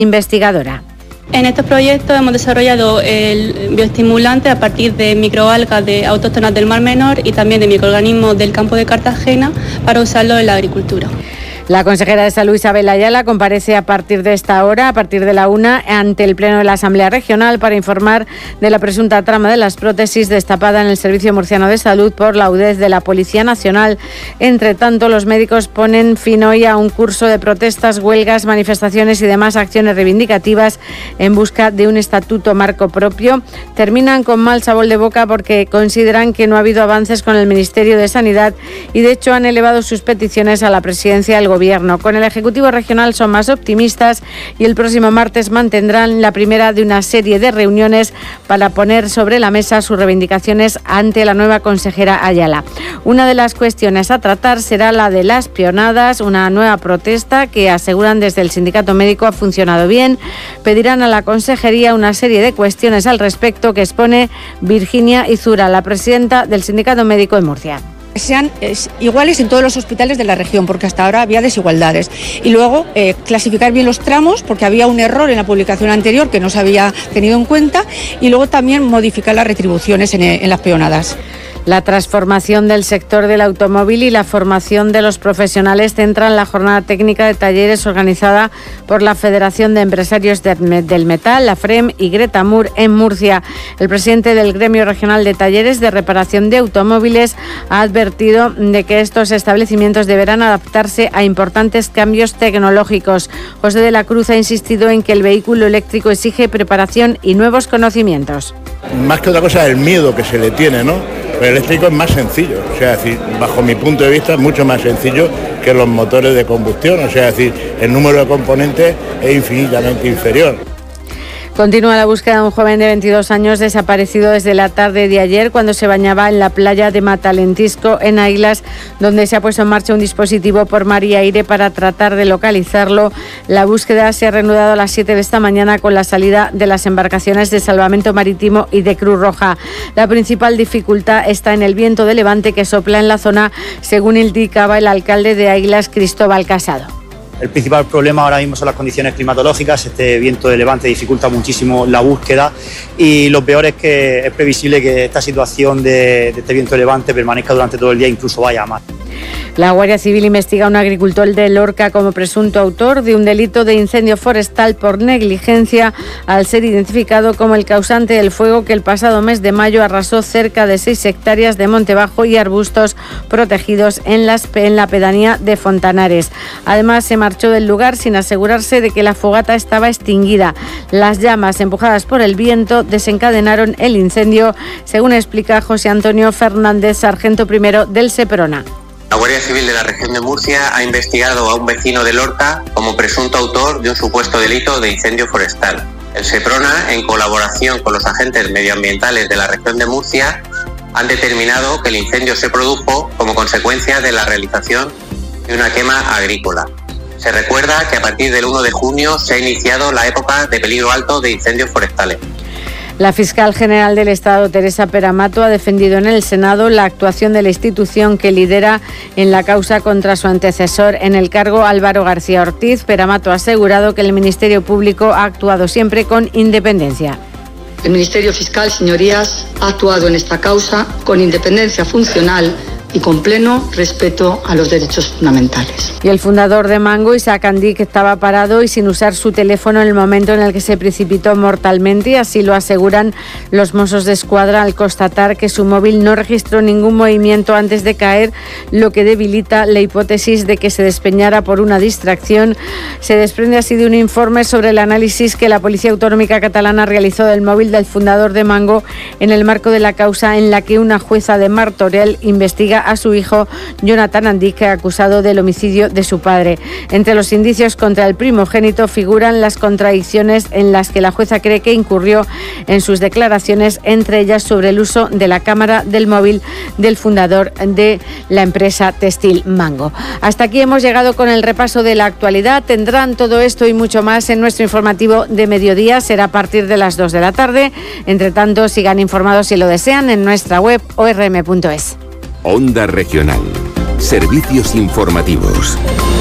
investigadora. En estos proyectos hemos desarrollado el bioestimulante a partir de microalgas autóctonas del Mar Menor y también de microorganismos del campo de Cartagena para usarlo en la agricultura. La consejera de Salud, Isabel Ayala, comparece a partir de esta hora, a partir de la 1, ante el Pleno de la Asamblea Regional para informar de la presunta trama de las prótesis destapada en el Servicio Murciano de Salud por la UDEZ de la Policía Nacional. Entre tanto, los médicos ponen fin hoy a un curso de protestas, huelgas, manifestaciones y demás acciones reivindicativas en busca de un estatuto marco propio. Terminan con mal sabor de boca porque consideran que no ha habido avances con el Ministerio de Sanidad y, de hecho, han elevado sus peticiones a la presidencia del Gobierno. Con el Ejecutivo Regional son más optimistas y el próximo martes mantendrán la primera de una serie de reuniones para poner sobre la mesa sus reivindicaciones ante la nueva consejera Ayala. Una de las cuestiones a tratar será la de las peonadas, una nueva protesta que aseguran desde el Sindicato Médico ha funcionado bien. Pedirán a la consejería una serie de cuestiones al respecto que expone Virginia Izura, la presidenta del Sindicato Médico de Murcia. Sean iguales en todos los hospitales de la región, porque hasta ahora había desigualdades. Y luego clasificar bien los tramos, porque había un error en la publicación anterior que no se había tenido en cuenta, y luego también modificar las retribuciones en las peonadas. La transformación del sector del automóvil y la formación de los profesionales centran la jornada técnica de talleres organizada por la Federación de Empresarios del Metal, la FREM y Greta Moore en Murcia. El presidente del Gremio Regional de Talleres de Reparación de Automóviles ha advertido de que estos establecimientos deberán adaptarse a importantes cambios tecnológicos. José de la Cruz ha insistido en que el vehículo eléctrico exige preparación y nuevos conocimientos. Más que otra cosa, el miedo que se le tiene, ¿no? El eléctrico es más sencillo, o sea, es decir, bajo mi punto de vista es mucho más sencillo que los motores de combustión, o sea, es decir, el número de componentes es infinitamente inferior. Continúa la búsqueda de un joven de 22 años desaparecido desde la tarde de ayer cuando se bañaba en la playa de Matalentisco, en Águilas, donde se ha puesto en marcha un dispositivo por mar y aire para tratar de localizarlo. La búsqueda se ha reanudado a las 7 de esta mañana con la salida de las embarcaciones de Salvamento Marítimo y de Cruz Roja. La principal dificultad está en el viento de levante que sopla en la zona, según indicaba el alcalde de Águilas, Cristóbal Casado. El principal problema ahora mismo son las condiciones climatológicas. Este viento de levante dificulta muchísimo la búsqueda y lo peor es que es previsible que esta situación de este viento de levante permanezca durante todo el día, incluso vaya a más. La Guardia Civil investiga a un agricultor de Lorca como presunto autor de un delito de incendio forestal por negligencia, al ser identificado como el causante del fuego que el pasado mes de mayo arrasó cerca de 6 hectáreas de monte bajo y arbustos protegidos en la pedanía de Fontanares. Además, se marchó del lugar sin asegurarse de que la fogata estaba extinguida. Las llamas, empujadas por el viento, desencadenaron el incendio, según explica José Antonio Fernández, sargento primero del Seprona. La Guardia Civil de la región de Murcia ha investigado a un vecino de Lorca como presunto autor de un supuesto delito de incendio forestal. El Seprona, en colaboración con los agentes medioambientales de la región de Murcia, han determinado que el incendio se produjo como consecuencia de la realización de una quema agrícola. Se recuerda que a partir del 1 de junio se ha iniciado la época de peligro alto de incendios forestales. La fiscal general del Estado, Teresa Peramato, ha defendido en el Senado la actuación de la institución que lidera en la causa contra su antecesor en el cargo, Álvaro García Ortiz. Peramato ha asegurado que el Ministerio Público ha actuado siempre con independencia. El Ministerio Fiscal, señorías, ha actuado en esta causa con independencia funcional y con pleno respeto a los derechos fundamentales. Y el fundador de Mango, Isaac Andic, estaba parado y sin usar su teléfono en el momento en el que se precipitó mortalmente, y así lo aseguran los Mossos de Escuadra al constatar que su móvil no registró ningún movimiento antes de caer, lo que debilita la hipótesis de que se despeñara por una distracción. Se desprende así de un informe sobre el análisis que la Policía Autonómica Catalana realizó del móvil del fundador de Mango en el marco de la causa en la que una jueza de Martorell investiga a su hijo Jonathan Andic, acusado del homicidio de su padre. Entre los indicios contra el primogénito figuran las contradicciones en las que la jueza cree que incurrió en sus declaraciones, entre ellas sobre el uso de la cámara del móvil del fundador de la empresa textil Mango. Hasta aquí hemos llegado con el repaso de la actualidad. Tendrán todo esto y mucho más en nuestro informativo de mediodía. Será a partir de las 2 de la tarde. Entre tanto, sigan informados si lo desean en nuestra web orm.es. Onda Regional. Servicios informativos.